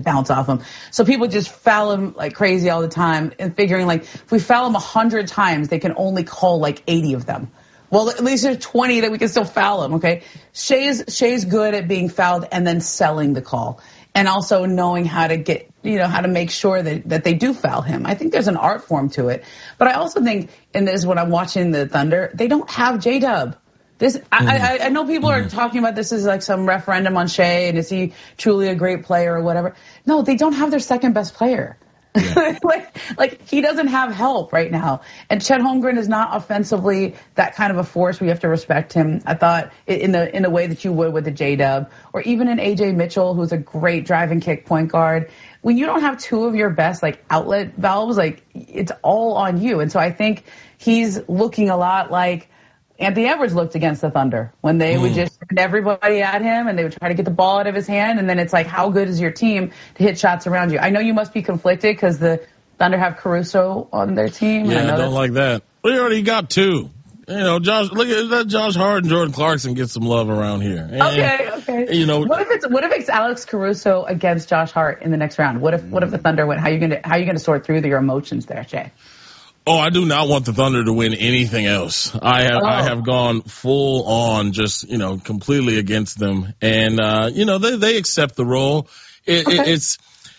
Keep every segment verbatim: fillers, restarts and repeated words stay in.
bounce off him. So people just foul him like crazy all the time and figuring like if we foul him a hundred times, they can only call like eighty of them. Well, at least there's twenty that we can still foul him, okay? Shay's, Shay's good at being fouled and then selling the call. And also knowing how to get, you know, how to make sure that, that they do foul him. I think there's an art form to it. But I also think, in this, when I'm watching the Thunder, they don't have J-Dub. This, mm. I, I, I know people mm. are talking about this as like some referendum on Shai and is he truly a great player or whatever. No, they don't have their second best player. Yeah. like, like he doesn't have help right now. And Chet Holmgren is not offensively that kind of a force where you have to respect him. I thought in the in the way that you would with the J-Dub or even an A J Mitchell, who's a great drive and kick point guard. When you don't have two of your best like outlet valves, like it's all on you. And so I think he's looking a lot like Anthony Edwards looked against the Thunder when they mm. would just send everybody at him and they would try to get the ball out of his hand. And then it's like, how good is your team to hit shots around you? I know you must be conflicted because the Thunder have Caruso on their team. Yeah, and I, I don't like that. We already got two. You know, Josh, look at that. Josh Hart and Jordan Clarkson get some love around here. And, okay, okay. You know, what if it's what if it's Alex Caruso against Josh Hart in the next round? What if what if the Thunder win? How you gonna how you gonna sort through your emotions there, Jay? Oh, I do not want the Thunder to win anything else. I have oh. I have gone full on just, you know, completely against them. And, uh, you know, they, they accept the role. It, okay. it, it's,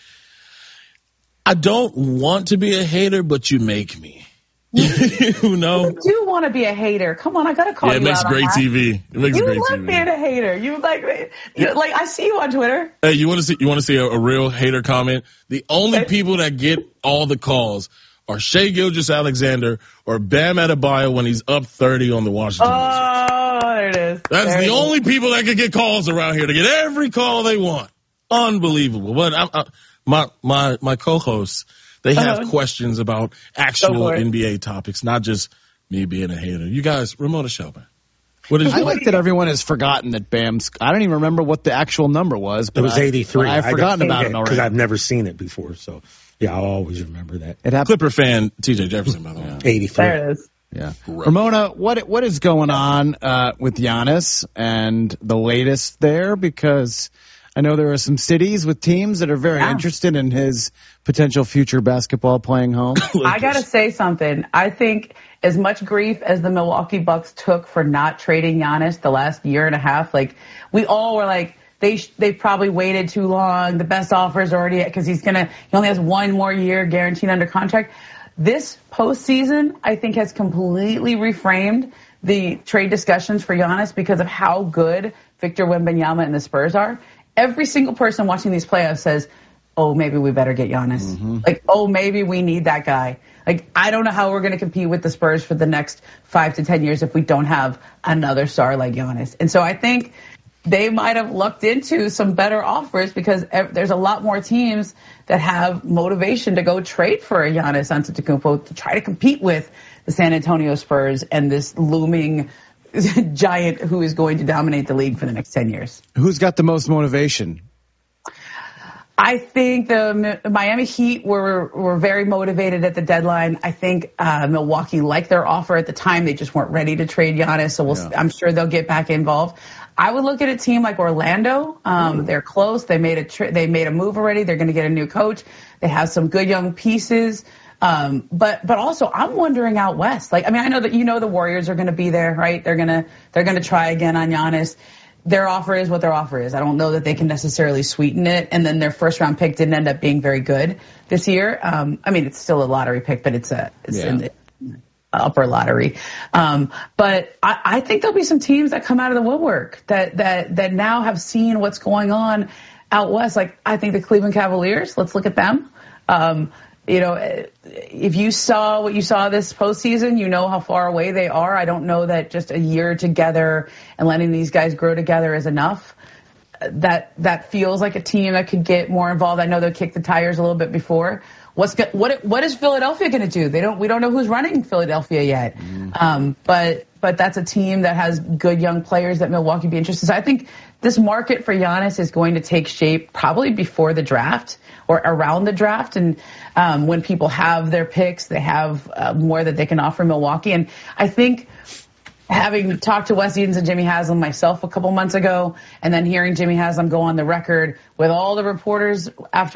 I don't want to be a hater, but you make me. you know? You do want to be a hater. Come on, I got to call yeah, you out. Yeah, it makes great T V. It makes you great love T V. being a hater. You like, you, like, I see you on Twitter. Hey, you want to see, you want to see a, a real hater comment? The only okay. people that get all the calls or Shai Gilgeous-Alexander, or Bam Adebayo when he's up thirty on the Washington Wizards. Oh, there it is. That's there the only is. people that can get calls around here to get every call they want. Unbelievable. But I, I, my my my co-hosts, they have uh-huh. questions about actual N B A topics, not just me being a hater. You guys, Ramona Shelburne. What did you I like that everyone has forgotten that Bam's. I don't even remember what the actual number was. But it was eighty-three. I, I've forgotten about it already because I've never seen it before. So. Yeah, I'll always remember that. It happened. Clipper fan T J Jefferson, by the way. eighty-three. There it is. Yeah. Ramona, what what is going on uh, with Giannis and the latest there? Because I know there are some cities with teams that are very yeah. interested in his potential future basketball playing home. I got to say something. I think as much grief as the Milwaukee Bucks took for not trading Giannis the last year and a half, like we all were like, They they probably waited too long. The best offer is already because he's gonna he only has one more year guaranteed under contract. This postseason, I think, has completely reframed the trade discussions for Giannis because of how good Victor Wembanyama and the Spurs are. Every single person watching these playoffs says, "Oh, maybe we better get Giannis." Mm-hmm. Like, "Oh, maybe we need that guy." Like, I don't know how we're going to compete with the Spurs for the next five to ten years if we don't have another star like Giannis. And so I think they might have looked into some better offers because there's a lot more teams that have motivation to go trade for a Giannis Antetokounmpo to try to compete with the San Antonio Spurs and this looming giant who is going to dominate the league for the next ten years. Who's got the most motivation? I think the Miami Heat were were very motivated at the deadline. I think uh, Milwaukee liked their offer at the time. They just weren't ready to trade Giannis, so we'll, yeah. I'm sure they'll get back involved. I would look at a team like Orlando. Um, they're close. They made a tri- they made a move already. They're going to get a new coach. They have some good young pieces. Um, but but also I'm wondering out west. Like I mean I know that you know the Warriors are going to be there, right? They're gonna they're gonna try again on Giannis. Their offer is what their offer is. I don't know that they can necessarily sweeten it. And then their first round pick didn't end up being very good this year. Um, I mean it's still a lottery pick, but it's a it's yeah. in the upper lottery. Um, but I, I think there'll be some teams that come out of the woodwork that, that, that now have seen what's going on out west. Like I think the Cleveland Cavaliers, let's look at them. Um, you know, if you saw what you saw this postseason, you know how far away they are. I don't know that just a year together and letting these guys grow together is enough. That, that feels like a team that could get more involved. I know they'll kick the tires a little bit before. What's what? What is Philadelphia going to do? They don't. We don't know who's running Philadelphia yet. Mm-hmm. Um, but but that's a team that has good young players that Milwaukee be interested. So I think this market for Giannis is going to take shape probably before the draft or around the draft, and um, when people have their picks, they have uh, more that they can offer Milwaukee. And I think having talked to Wes Edens and Jimmy Haslam myself a couple months ago, and then hearing Jimmy Haslam go on the record with all the reporters after